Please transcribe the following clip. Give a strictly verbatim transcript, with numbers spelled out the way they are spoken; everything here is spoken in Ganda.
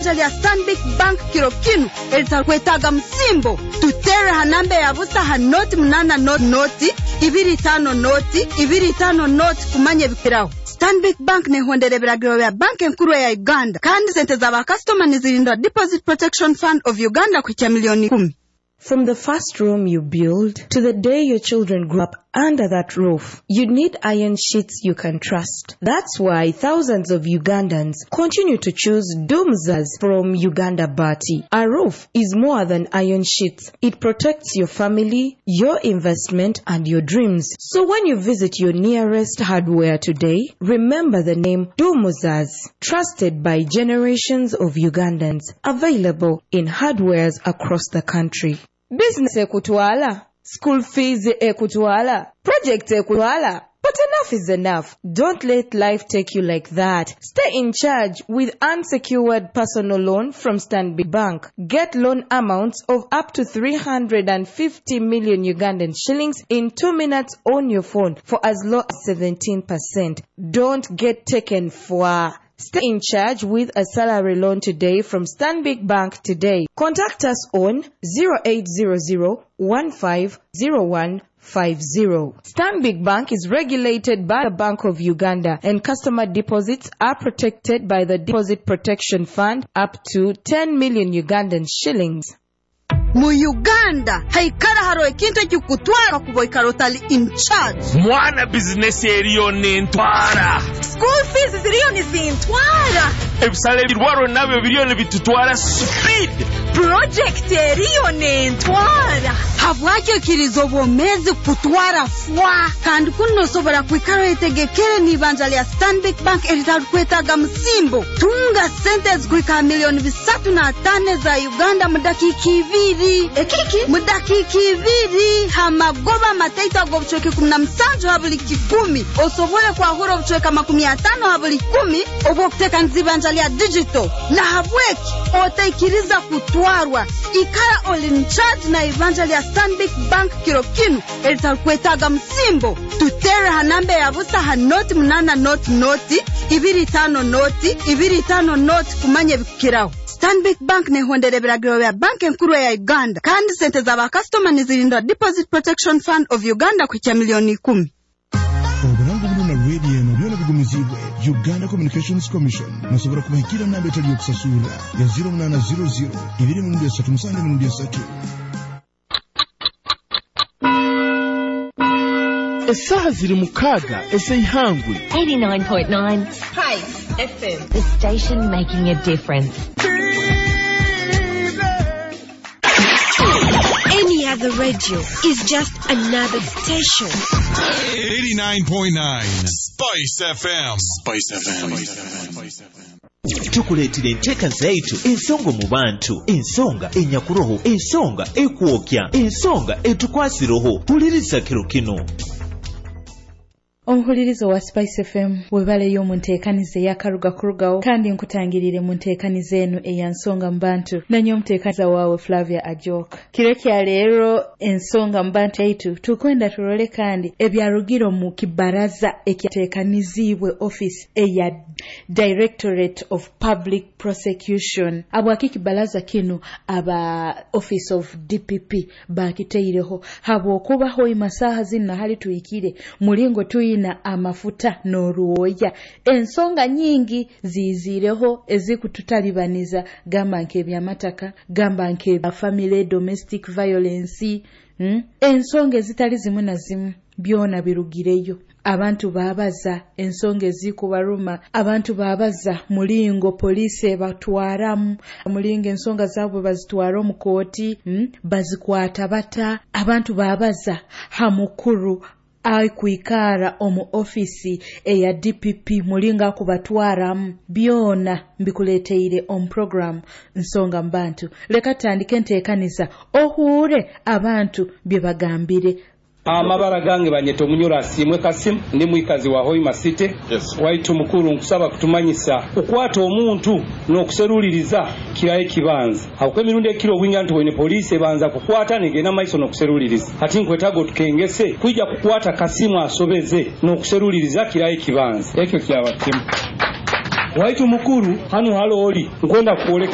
ya Stanbic Bank kiro kinu elitakwetaga msimbo tutere hanambe ya busa hanoti mnana noti noti ibiri tano noti ibiri tano noti kumanye bikiraho. Stanbic Bank ne honderebera giro ya bank nkuru ya Uganda kandi sente za ba customer nizirindwa Deposit Protection Fund of Uganda kwa milioni kumi. From the first room you build to the day your children grow up under that roof, you need iron sheets you can trust. That's why thousands of Ugandans continue to choose Dumzas from Uganda Bati. A roof is more than iron sheets. It protects your family, your investment, and your dreams. So when you visit your nearest hardware today, remember the name Dumzas, trusted by generations of Ugandans, available in hardwares across the country. Business ekutwala, school fees ekutwala, project ekutwala. But enough is enough. Don't let life take you like that. Stay in charge with unsecured personal loan from Stanbic Bank. Get loan amounts of up to three hundred fifty million Ugandan shillings in two minutes on your phone for as low as seventeen percent. Don't get taken for... Stay in charge with a salary loan today from Stanbic Bank today. Contact us on zero eight zero zero one five zero one five zero. Stanbic Bank is regulated by the Bank of Uganda, and customer deposits are protected by the Deposit Protection Fund up to ten million Ugandan shillings. Mu Uganda haikara haro ekintu kyukutwara kuboyika rotali in charge. Mwana business eriyo nentwara. School fees ziriyo nizintwara. Ebisale birwaro nabyo biriyo nebitutwara speed. Project eriyo nentwara. Habwakyo kirizo bomezi kutwara fwa kandi kuno sobora kwikaro etegekere nibanja lya Stanbic Bank elitakwetaga msimbo. Tunga sentes kwika milioni bisatu na tane za Uganda mudakiki ibiri. Ekiki mudakiki ibiri hamagoba mataita go buchoke kumna msanjo habuli kikumi osobole kwa horo buchoke makumi atano habuli kumi obokuteka nzibanja lya digital na habweki otaikiriza kutwarwa ikara all in charge na ibanja lya Stanbic Bank kirokinu elitakwetaga msimbo tutere hanambe ya busa hanoti mnana noti noti ibiri tano noti ibiri tano noti kumanye bikiraho. Stanbic Bank ne honderebera giro ya bank nkuru ya Uganda kandi sente za ba customer nizirindwa Deposit Protection Fund of Uganda kwa milioni kumi. Oburango buno na radio na byona bigumizibwe Uganda Communications Commission nasobora kubahikira nambe tali yokusasura ya zero nine zero zero ibiri mu ndya tatu musane mu ndya tatu. Esaha ziri mukaga ese ihangwe eighty-nine point nine Spice F M, the station making a difference. Any other radio is just another station. eighty-nine point nine Spice F M. Spice F M. Tukuletire enteeka zaitu ensonga mu bantu, ensonga enyakuroho, ensonga ekwokya, ensonga etukwasiroho. Puliriza kiro kino. Omuhulirizo wa Spice F M webale yo munteekanize yakaruga kurugawo kandi nkutangirire munteekanize eno eyansonga mbantu nanyo muteekaniza waawe Flavia Ajok. Kiro kya leero ensonga mbantu yaitu tukwenda tulole kandi ebyarugiro mu kibaraza ekyateekanizibwe office eya Directorate of Public Prosecution. Abwaki kibaraza kino aba Office of D P P bakiteireho habwokubaho imasaha zinna hali tuyikire mulingo tuyi na amafuta n'oruwoya ensonga nyingi zizireho ezikututalibaniza gamba nke byamataka gamba nke family domestic violence hmm? Ensonga ezitali zimu na zimu byona birugireyo abantu babaza ensonga ezikubaruma abantu babaza mulingo police batwaramu mulingo ensonga zabo bazitwara mu kooti hmm? Bazikwata bata abantu babaza hamukuru ai kuikara omu ofisi eya D P P mulinga kubatwaramu byona mbikuleteire on program nsonga mbantu leka tandike nteekaniza ohure abantu bye bagambire. Amabara gange banyeto munyura simwe Kasimu ndi mwikazi wa Hoima City. Yes. Waitu mukuru nkusaba kutumanyisa ukwata omuntu n'okuseruliriza kiraye kibanza akwe mirundi kilo bwinyantu wene police banza kukwata nigena maiso n'okuseruliriza ati nkwetago tukengese kuija kukwata Kasimu asobeze n'okuseruliriza kiraye kibanza ekyo kyaba kimu. Waitu mukuru hanu halo oli nkwenda kuoleka